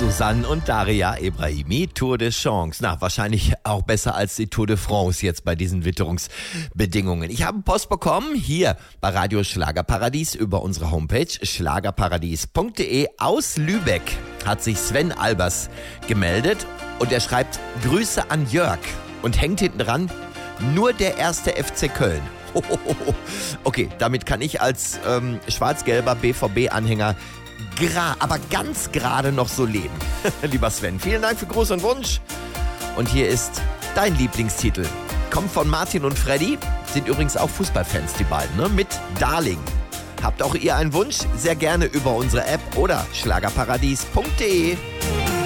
Susanne und Daria Ebrahimi, Tour de Chance. Na, wahrscheinlich auch besser als die Tour de France jetzt bei diesen Witterungsbedingungen. Ich habe Post bekommen, hier bei Radio Schlagerparadies über unsere Homepage schlagerparadies.de. Aus Lübeck hat sich Sven Albers gemeldet und er schreibt: Grüße an Jörg und hängt hinten dran: nur der erste FC Köln. Okay, damit kann ich als schwarz-gelber BVB-Anhänger aber ganz gerade noch so leben. Lieber Sven, vielen Dank für Gruß und Wunsch. Und hier ist dein Lieblingstitel. Kommt von Martin und Freddy, sind übrigens auch Fußballfans, die beiden, ne? Mit Darling. Habt auch ihr einen Wunsch? Sehr gerne über unsere App oder schlagerparadies.de.